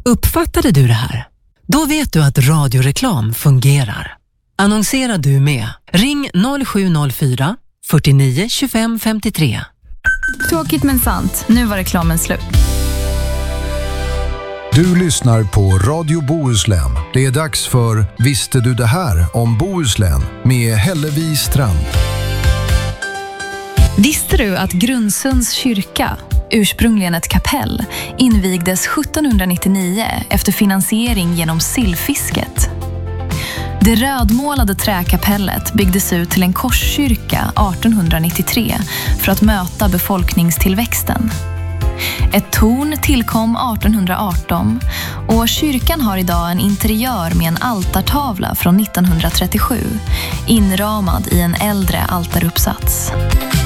Uppfattade du det här? Då vet du att radioreklam fungerar. Annonserar du med? Ring 0704 49 25 53. Tråkigt men sant. Nu var reklamen slut. Du lyssnar på Radio Bohuslän. Det är dags för Visste du det här om Bohuslän med Hellevi Strand. Visste du att Grundsunds kyrka, ursprungligen ett kapell, invigdes 1799 efter finansiering genom sillfisket? Det rödmålade träkapellet byggdes ut till en korskyrka 1893 för att möta befolkningstillväxten. Ett torn tillkom 1818 och kyrkan har idag en interiör med en altartavla från 1937 inramad i en äldre altaruppsats.